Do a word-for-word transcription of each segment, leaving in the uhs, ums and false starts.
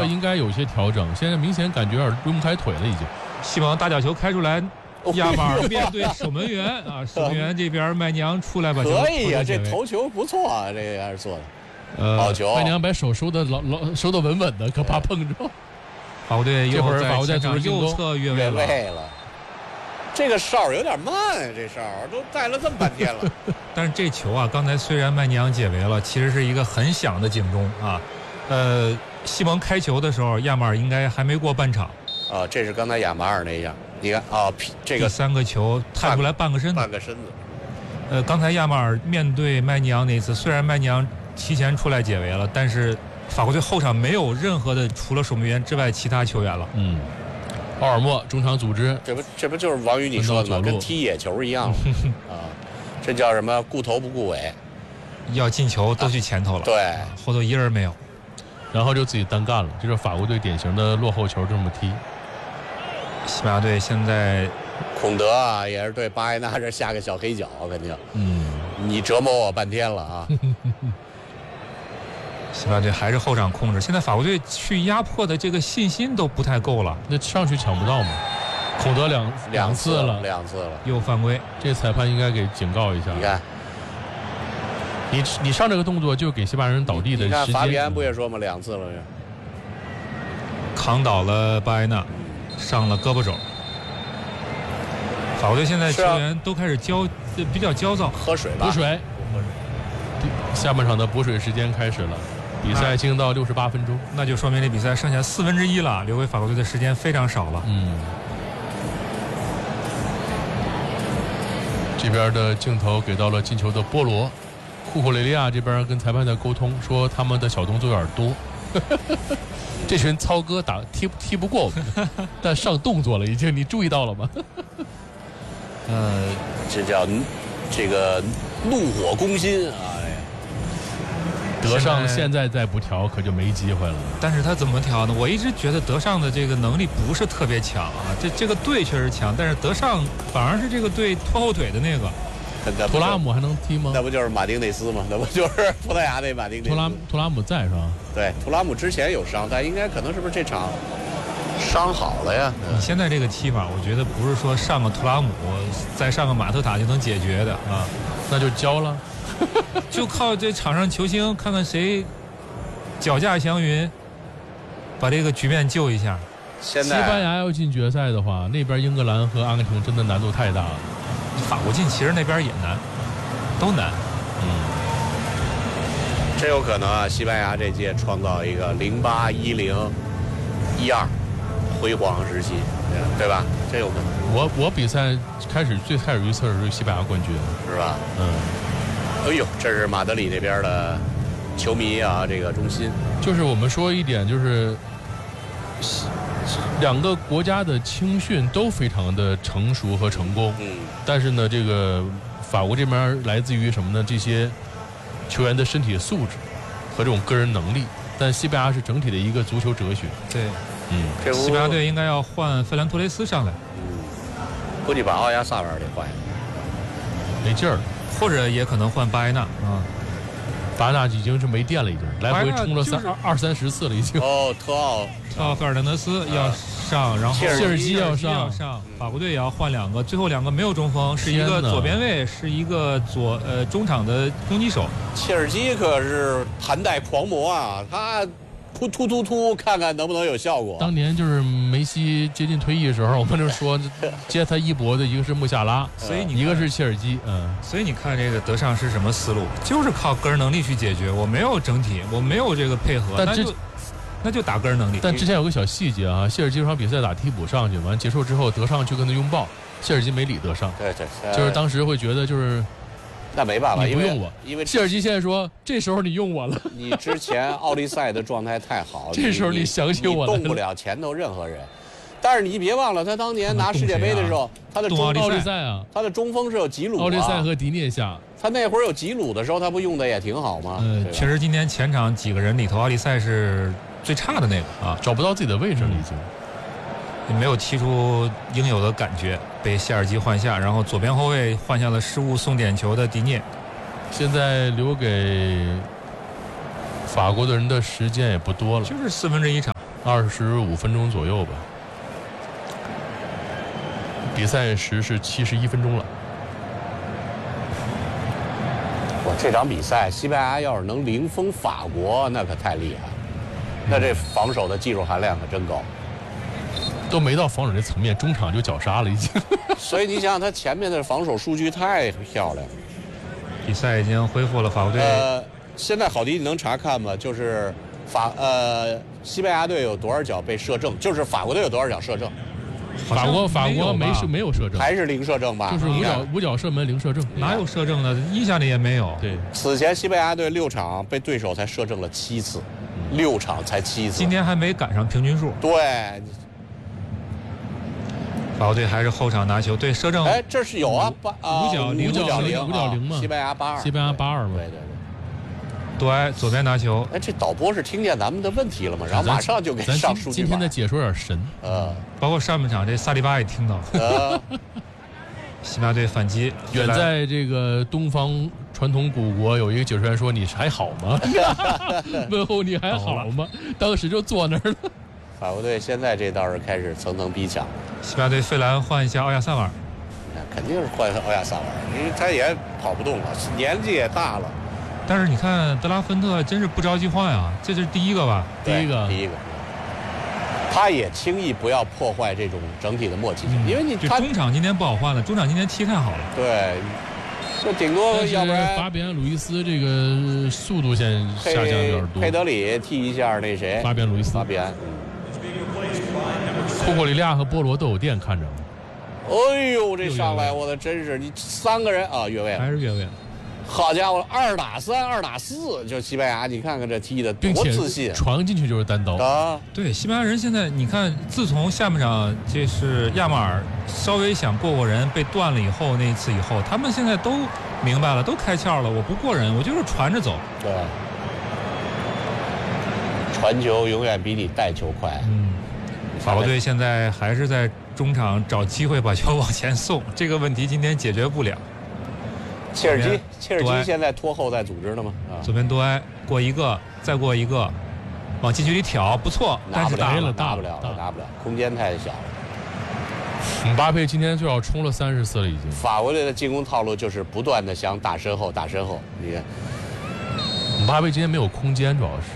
策应该有些调整，现在明显感觉有点抡不开腿了，已经。 希望大角球开出来，亚马尔面对守门员啊，守门员这边麦娘出来把球可以啊，这头球不错啊，这个还是做的。 呃， 好球！ 麦娘把手收的老老收的稳稳的，可怕碰着。 法国队这会儿在法国队组织进攻右侧越位了。 了，这个哨有点慢，这哨都带了这么半天了。 但是这球啊，刚才虽然麦尼昂解围了，其实是一个很响的警钟啊。呃，西蒙开球的时候，亚马尔应该还没过半场。 啊，这是刚才亚马尔那样，你看啊，这个三个球探出来半个身子， 半个身子。 呃，刚才亚马尔面对麦尼昂那次，虽然麦尼昂提前出来解围了，但是法国队后场没有任何的除了守门员之外其他球员了。 嗯，奥尔莫中场组织， 这不这不就是王宇你说的吗？跟踢野球一样啊，这叫什么？顾头不顾尾， 要进球都去前头了， 啊、对， 后头一人没有， 然后就自己单干了，这是法国队典型的落后球这么踢。 西班牙队现在孔德啊，也是对巴埃纳这下个小黑脚，肯定， 嗯， 你折磨我半天了啊。 西班牙队还是后场控制，现在法国队去压迫的这个信心都不太够了。 那上去抢不到吗？孔德两两次了， 两次了， 又犯规， 这裁判应该给警告一下。 你看， 你你上这个动作就给西班牙人倒地的时间。 你看法比安不也说吗？两次了， 扛倒了巴埃纳，上了胳膊肘。法国队现在球员都开始焦，比较焦躁， 喝水吧， 补水。下半场的补水时间开始了。比赛进行到六十八分钟， 那就说明这比赛剩下四分之一了，留给法国队的时间非常少了。 嗯，这边的镜头给到了进球的波罗，库库雷利亚这边跟裁判在沟通，说他们的小动作有点多。这群糙哥打踢踢不过我们，但上动作了已经，你注意到了吗？ 呃，这叫这个怒火攻心啊！ 德尚现在再不调可就没机会了。 但是他怎么调呢？我一直觉得德尚的这个能力不是特别强啊，这这个队确实强，但是德尚反而是这个队拖后腿的那个。 图拉姆还能踢吗？ 那不就是马丁内斯吗？那不就是葡萄牙那马丁内斯？ 图拉图拉姆在是吧？ 对，图拉姆之前有伤，但应该可能是不是这场伤好了呀？ 你现在这个踢法，我觉得不是说上个图拉姆再上个马特塔就能解决的啊， 那就交了。 就靠这场上球星，看看谁脚驾祥云，把这个局面救一下。 现在西班牙要进决赛的话，那边英格兰和阿根廷真的难度太大了。 法国进其实那边也难，都难。 嗯， 真有可能啊！西班牙这届创造一个零八一零一二辉煌时期，对吧？真有可能。 我我比赛开始最开始预测的是西班牙冠军， 是吧？ 嗯。 哎呦，这是马德里那边的球迷啊，这个中心。 就是我们说一点，就是两个国家的青训都非常的成熟和成功。 嗯。 但是呢，这个法国这边来自于什么呢？这些球员的身体素质和这种个人能力。但西班牙是整体的一个足球哲学。 对， 嗯， 西班牙队应该要换费兰托雷斯上来。 嗯，估计把奥亚萨尔给换了， 没劲儿了。 或者也可能换巴埃纳啊， 巴埃纳已经是没电了，已经来回冲了三、 就是、 二三十次了，已经。 哦，特奥， 特奥费尔南德斯要上，然后切尔基要上， 要上，法国队也要换两个，最后两个没有中锋，是一个左边卫，是一个左呃中场的攻击手。 切尔基可是盘带狂魔啊，他突突突突，看看能不能有效果。 当年就是梅西接近退役的时候，我们就说接他一搏的一个是穆夏拉， 所以你一个是切尔基，嗯， 所以你看这个德尚是什么思路？就是靠个人能力去解决，我没有整体，我没有这个配合， 但这那就那就打个人能力。 但之前有个小细节啊，切尔基这场比赛打替补上去，完结束之后，德尚去跟他拥抱，切尔基没理德尚， 对对，呃、 就是当时会觉得就是。 那没办法， 你不用我， 因为切尔基现在说这时候你用我了。 你之前奥利赛的状态太好， 这时候你想起我了，动不了前头任何人。但是你别忘了，他当年拿世界杯的时候，他的中奥利赛啊， 他的中锋是有吉鲁、啊， 奥利赛和迪涅夏。 他那会儿有吉鲁的时候，他不用的也挺好吗？ 呃，确实今天前场几个人里头，奥利赛是最差的那个啊， 找不到自己的位置了已经。 也没有踢出应有的感觉，被谢尔基换下，然后左边后卫换下了失误送点球的迪涅。 现在留给法国的人的时间也不多了， 就是四分之一场。 二十五分钟左右吧。比赛时是七十一分钟了。 哇，这场比赛西班牙要是能零封法国，那可太厉害了。那这防守的技术含量可真高。 都没到防守这层面，中场就绞杀了已经。 所以你想想，他前面的防守数据太漂亮。 比赛已经恢复了，法国队。 呃，现在郝迪，你能查看吗？就是法呃西班牙队有多少脚被射正，就是法国队有多少脚射正？ 法国法国没是没有射正， 还是零射正吧？ 就是五角五角射门零射正， 哪有射正的？印象里也没有。 对， 此前西班牙队六场被对手才射正了七次，六场才七次。 今天还没赶上平均数。 对。 法国队还是后场拿球，对射正。 哎，这是有啊，八五角零五角零五角零嘛， 西班牙八二， 西班牙八二嘛。 对对对。 对，左边拿球。 哎，这导播是听见咱们的问题了吗？然后马上就给上数据。 今天的解说有点神。 呃， 包括上半场这萨利巴也听到了。 呃， 西班牙队反击， 远在这个东方传统古国有一个解说员说：“你还好吗？”问候你还好吗？当时就坐那儿了。 法国队现在这倒是开始层层逼抢。 西班牙队费兰换一下奥亚萨瓦尔， 那肯定是换奥亚萨瓦尔，因为他也跑不动了，年纪也大了。 但是你看德拉芬特真是不着急换呀，这是第一个吧？ 第一个， 第一个。他也轻易不要破坏这种整体的默契性， 嗯、 因为你他中场今天不好换了，中场今天踢太好了。 对，就顶多要不然法比安·鲁伊斯这个速度线下降有点多。 佩德里替一下那谁？ 法比安·鲁伊斯。 法比安。 库库里利亚和波罗都有电看着。 哎呦，这上来我的真是你三个人啊，越位了， 还是越位。 好家伙，二打三，二打四，就西班牙，你看看这踢的多自信， 传进去就是单刀啊！ 对，西班牙人现在你看，自从下半场这是亚马尔稍微想过过人被断了以后，那一次以后，他们现在都明白了，都开窍了，我不过人，我就是传着走。 对，传球永远比你带球快。 嗯，法国队现在还是在中场找机会把球往前送，这个问题今天解决不了。 切尔基，切尔基现在拖后在组织呢吗？啊， 左边多埃过一个，再过一个，往禁区里挑，不错，但是大了， 大不了，大不了，空间太小了。 姆巴佩今天最少冲了三十次了，已经。 法国队的进攻套路就是不断的想打身后，打身后。你看， 姆巴佩今天没有空间，主要是。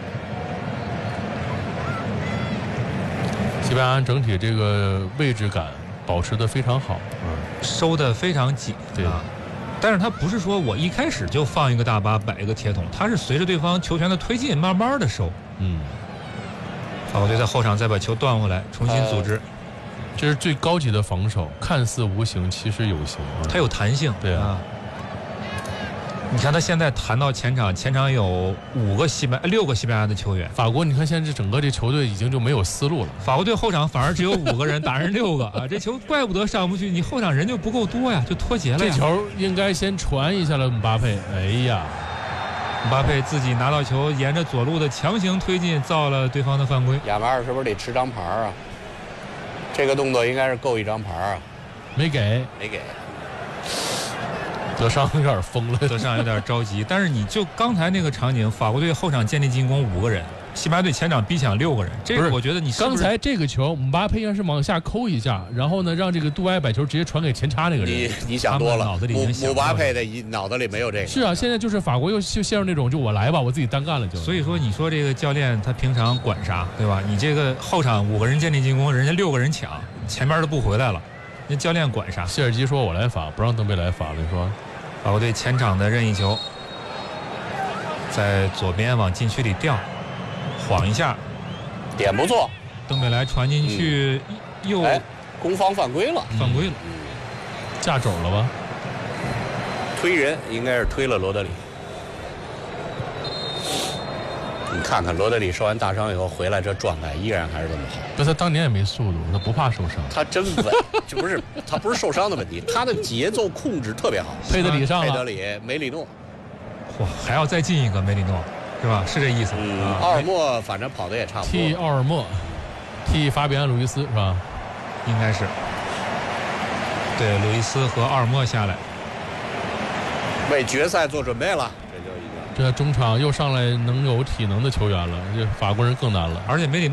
西班牙整体这个位置感保持得非常好， 嗯，收得非常紧， 对啊。但是他不是说我一开始就放一个大巴摆一个铁桶，他是随着对方球权的推进慢慢的收。 嗯， 法国队在后场再把球断回来，重新组织，呃、 这是最高级的防守，看似无形，其实有形， 它有弹性。 对啊。 你看他现在弹到前场，前场有五个西班六个西班牙的球员。 法国，你看现在这整个这球队已经就没有思路了。 法国队后场反而只有五个人打人六个啊，这球怪不得上不去，你后场人就不够多呀，就脱节了呀。 这球应该先传一下了，姆巴佩。哎呀， 姆巴佩自己拿到球，沿着左路的强行推进，造了对方的犯规。 亚马尔是不是得吃张牌啊？这个动作应该是够一张牌啊。 没给， 没给。 德尚有点疯了， 德尚有点着急。但是你就刚才那个场景，法国队后场建立进攻五个人，西班牙队前场逼抢六个人，这个我觉得你是刚才这个球，姆巴佩应该是往下抠一下，然后呢让这个杜埃把球直接传给前插那个人。 你你想多了， 脑子里已经姆巴佩的脑子里没有这个。 是啊，现在就是法国又就陷入那种就我来吧，我自己单干了就。 所以说你说这个教练他平常管啥，对吧？你这个后场五个人建立进攻，人家六个人抢，前面都不回来了，那教练管啥？ 谢尔基说我来罚，不让登贝莱罚了，是吧？ 法国队前场的任意球，在左边往禁区里吊，晃一下， 点不错。 登贝莱传进去，嗯、又、 哎、攻防犯规了， 犯规了， 嗯、 架肘了吧？ 推人应该是推了罗德里。你看看罗德里受完大伤以后回来，这状态依然还是这么好。 不，他当年也没速度，他不怕受伤。 他真稳，这不是他不是受伤的问题，他的节奏控制特别好。 佩德里上了， 佩德里、梅里诺， 嚯，还要再进一个梅里诺，是吧？是这意思。 嗯，啊、奥尔默反正跑的也差不多。 替奥尔默，替法比安·鲁伊斯是吧？ 应该是。对，鲁伊斯和奥尔默下来， 为决赛做准备了。 这中场又上来能有体能的球员了，这法国人更难了。 而且梅里